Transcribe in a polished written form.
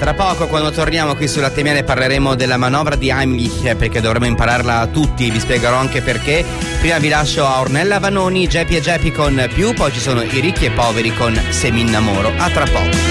Tra poco, quando torniamo qui sulla Temiale, parleremo della manovra di Heimlich, perché dovremo impararla tutti, vi spiegherò anche perché. Prima vi lascio a Ornella Vanoni, Geppi e Geppi con Più, poi ci sono i ricchi e poveri con Se mi innamoro. A tra poco.